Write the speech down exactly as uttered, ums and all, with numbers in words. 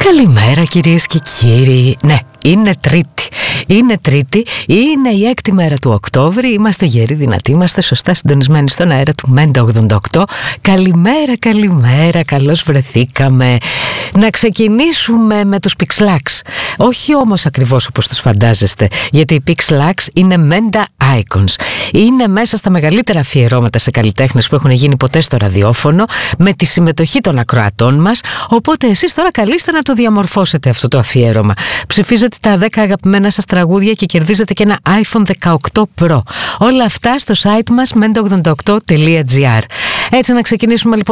Καλημέρα κυρίες και κύριοι. Ναι, είναι Τρίτη. Είναι Τρίτη, είναι η έκτη μέρα του Οκτώβρη. Είμαστε γεροί, δυνατοί, είμαστε σωστά συντονισμένοι στον αέρα του Μέντα ογδόντα οκτώ. Καλημέρα, καλημέρα, καλώς βρεθήκαμε. Να ξεκινήσουμε με τους Pixlax. Όχι όμως ακριβώς όπως τους φαντάζεστε, γιατί οι Pixlax είναι Μέντα Icons. Είναι μέσα στα μεγαλύτερα αφιερώματα σε καλλιτέχνες που έχουν γίνει ποτέ στο ραδιόφωνο, με τη συμμετοχή των ακροατών μας. Οπότε εσείς τώρα καλείστε να το διαμορφώσετε αυτό το αφιέρωμα. Ψηφίζετε τα δέκα αγαπημένα σας τραγούδια και κερδίζετε και ένα άιφον δεκαοκτώ Pro. Όλα αυτά στο site μας μέντα ογδόντα οκτώ τελεία τζι άρ. Έτσι να ξεκινήσουμε λοιπόν